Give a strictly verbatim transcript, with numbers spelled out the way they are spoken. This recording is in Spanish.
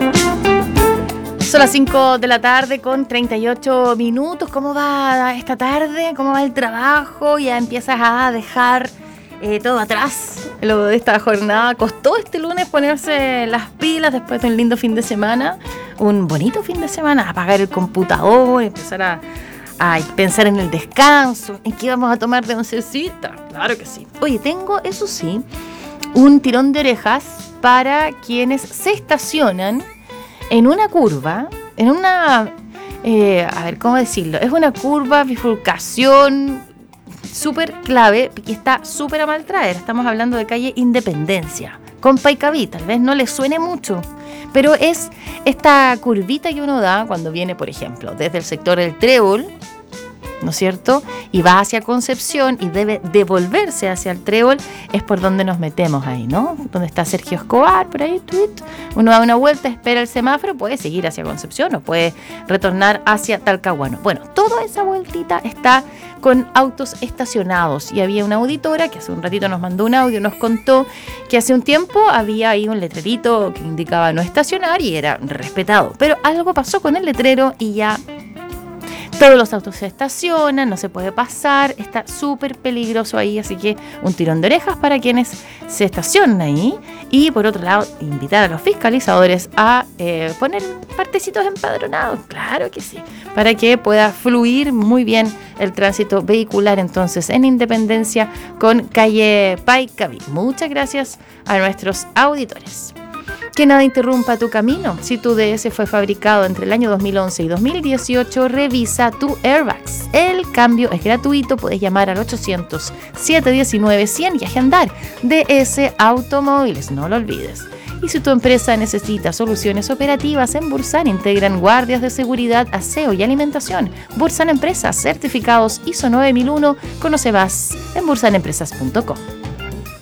Son las cinco de la tarde con treinta y ocho minutos. ¿Cómo va esta tarde? ¿Cómo va el trabajo? Ya empiezas a dejar eh, todo atrás. Lo de esta jornada. Costó este lunes ponerse las pilas después de un lindo fin de semana. Un bonito fin de semana. Apagar el computador, empezar a, a pensar en el descanso. ¿En qué vamos a tomar de oncecita? Claro que sí. Oye, tengo, eso sí, un tirón de orejas para quienes se estacionan en una curva, en una, eh, a ver, ¿cómo decirlo? Es una curva, bifurcación súper clave y está súper a mal traer. Estamos hablando de calle Independencia, con Paicaví, tal vez no le suene mucho, pero es esta curvita que uno da cuando viene, por ejemplo, desde el sector del Trébol, ¿no es cierto? Y va hacia Concepción y debe devolverse hacia el Trébol, es por donde nos metemos ahí, ¿no? Donde está Sergio Escobar, por ahí, tweet. Uno da una vuelta, espera el semáforo, puede seguir hacia Concepción o puede retornar hacia Talcahuano. Bueno, toda esa vueltita está con autos estacionados y había una auditora que hace un ratito nos mandó un audio, nos contó que hace un tiempo había ahí un letrerito que indicaba no estacionar y era respetado, pero algo pasó con el letrero y ya todos los autos se estacionan, no se puede pasar, está súper peligroso ahí, así que un tirón de orejas para quienes se estacionan ahí. Y por otro lado, invitar a los fiscalizadores a eh, poner partecitos empadronados, claro que sí, para que pueda fluir muy bien el tránsito vehicular entonces en Independencia con calle Paicaví. Muchas gracias a nuestros auditores. Que nada interrumpa tu camino. Si tu D S fue fabricado entre el año dos mil once y dos mil dieciocho, revisa tu Airbags. El cambio es gratuito. Puedes llamar al ochocientos, setecientos diecinueve, cien y agendar. D S Automóviles, no lo olvides. Y si tu empresa necesita soluciones operativas, en Bursan integran guardias de seguridad, aseo y alimentación. Bursan Empresas, certificados I S O nueve mil uno. Conoce más en bursan empresas punto com.